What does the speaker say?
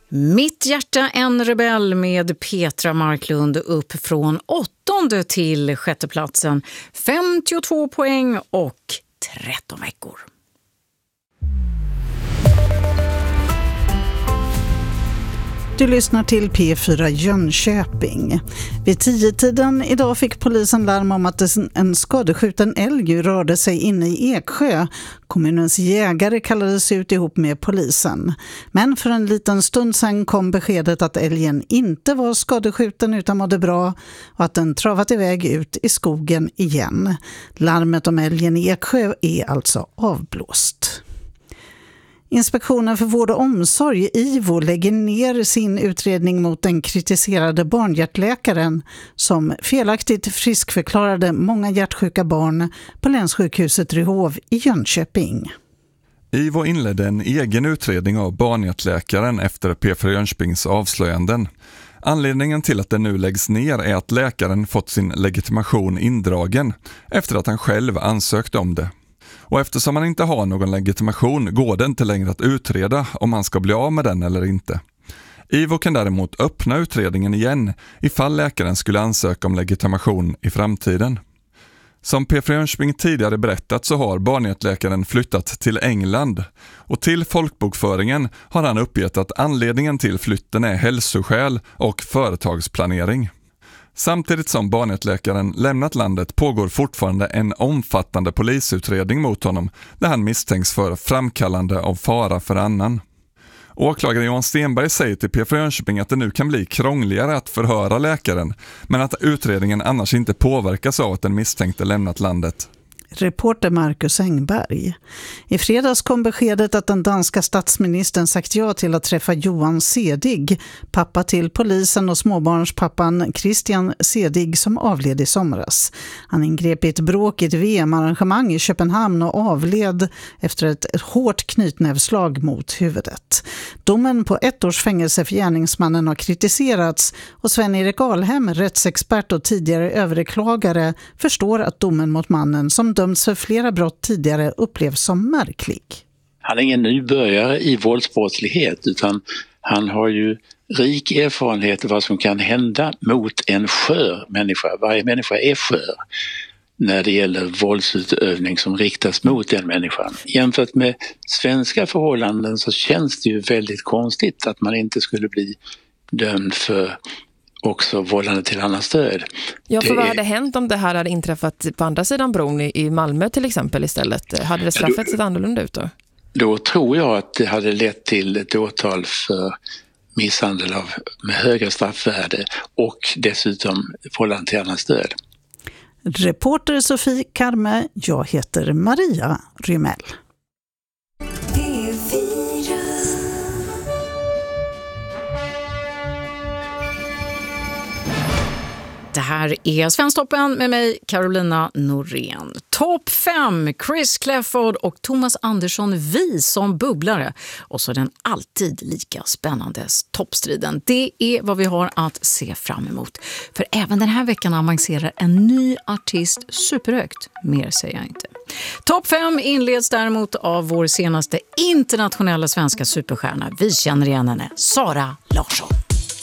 Mitt hjärta en rebell med Petra Marklund upp från 8:e till 6:e platsen. 52 poäng och 13 veckor. Du lyssnar till P4 Jönköping. Vid 10-tiden idag fick polisen larm om att en skadeskjuten älg rörde sig inne i Eksjö. Kommunens jägare kallades ut ihop med polisen. Men för en liten stund sedan kom beskedet att älgen inte var skadeskjuten utan mådde bra och att den travat iväg ut i skogen igen. Larmet om älgen i Eksjö är alltså avblåst. Inspektionen för vård och omsorg, IVO, lägger ner sin utredning mot den kritiserade barnhjärtläkaren som felaktigt friskförklarade många hjärtsjuka barn på länssjukhuset Ryhov i Jönköping. IVO inledde en egen utredning av barnhjärtläkaren efter P4 Jönköpings avslöjanden. Anledningen till att den nu läggs ner är att läkaren fått sin legitimation indragen efter att han själv ansökt om det. Och eftersom han inte har någon legitimation går det inte längre att utreda om han ska bli av med den eller inte. IVO kan däremot öppna utredningen igen ifall läkaren skulle ansöka om legitimation i framtiden. Som P4 Jönköping tidigare berättat så har barnhjärtläkaren flyttat till England och till folkbokföringen har han uppgett att anledningen till flytten är hälsoskäl och företagsplanering. Samtidigt som barnhjärtläkaren lämnat landet pågår fortfarande en omfattande polisutredning mot honom där han misstänks för framkallande av fara för annan. Åklagare Johan Stenberg säger till P4 Jönköping att det nu kan bli krångligare att förhöra läkaren men att utredningen annars inte påverkas av att den misstänkte lämnat landet. Reporter Marcus Engberg. I fredags kom beskedet att den danska statsministern sagt ja till att träffa Johan Sedig, pappa till polisen och småbarnspappan Christian Sedig som avled i somras. Han ingrep i ett bråk i ett VM-arrangemang i Köpenhamn och avled efter ett hårt knytnävslag mot huvudet. Domen på 1 års fängelse för gärningsmannen har kritiserats och Sven-Erik Alhem, rättsexpert och tidigare överklagare, förstår att domen mot mannen som dömts för flera brott tidigare upplevs som märklig. Han är ingen nybörjare i våldsbrottslighet utan han har ju rik erfarenhet av vad som kan hända mot en skör människa. Varje människa är skör när det gäller våldsutövning som riktas mot den människan. Jämfört med svenska förhållanden så känns det ju väldigt konstigt att man inte skulle bli dömd för också vållande till annans stöd. Ja, för vad hade hänt om det här hade inträffat på andra sidan bron i Malmö till exempel istället? Hade det straffet sett annorlunda ut då? Då tror jag att det hade lett till ett åtal för misshandel med högre straffvärde och dessutom vållande till annans död. Reporter Sofie Karme, jag heter Maria Rymell. Det här är Svensktoppen med mig, Carolina Norén. Topp 5, Chris Clafford och Thomas Andersson, vi som bubblare. Och så den alltid lika spännande toppstriden. Det är vad vi har att se fram emot. För även den här veckan avancerar en ny artist superhögt. Mer säger jag inte. Topp 5 inleds däremot av vår senaste internationella svenska superstjärna. Vi känner igen henne, Sara Larsson.